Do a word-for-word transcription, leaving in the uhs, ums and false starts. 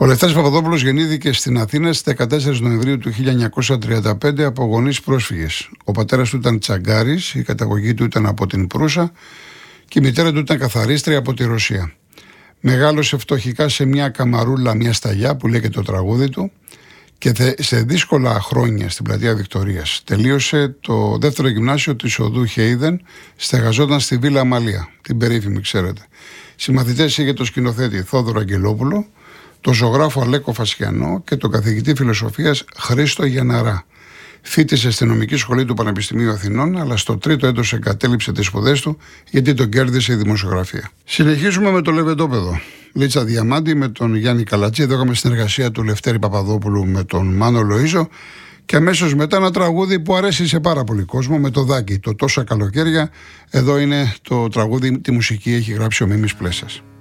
Ο Λευτέρης Παπαδόπουλος γεννήθηκε στην Αθήνα στις δεκατέσσερις Νοεμβρίου του χίλια εννιακόσια τριάντα πέντε από γονείς πρόσφυγες. Ο πατέρας του ήταν τσαγκάρης, η καταγωγή του ήταν από την Προύσα και η μητέρα του ήταν καθαρίστρια από τη Ρωσία. Μεγάλωσε φτωχικά σε μια καμαρούλα, μια σταγιά που λέει και το τραγούδι του, και σε δύσκολα χρόνια στην πλατεία Βικτωρίας. Τελείωσε το δεύτερο γυμνάσιο της οδού Χέιδεν, στεγαζόταν στη Βίλα Αμαλία, την περίφημη, ξέρετε. Συμμαθητές είχε το σκηνοθέτη Θόδωρο Αγγελόπουλο, τον ζωγράφο Αλέκο Φασιανό και τον καθηγητή φιλοσοφίας Χρήστο Γιανναρά. Φοιτησε στη νομική σχολή του Πανεπιστημίου Αθηνών, αλλά στο τρίτο έτος εγκατέλειψε τις σπουδές του γιατί τον κέρδισε η δημοσιογραφία. Συνεχίζουμε με το λεβεντόπεδο. Λίτσα Διαμάντη με τον Γιάννη Καλατζή. Εδώ είχαμε συνεργασία του Λευτέρη Παπαδόπουλου με τον Μάνο Λοΐζο. Και αμέσως μετά ένα τραγούδι που αρέσει σε πάρα πολύ κόσμο με το Δάκη, το Τόσα Καλοκαίρια. Εδώ είναι το τραγούδι, τη μουσική έχει γράψει ο Μίμης Πλέσας.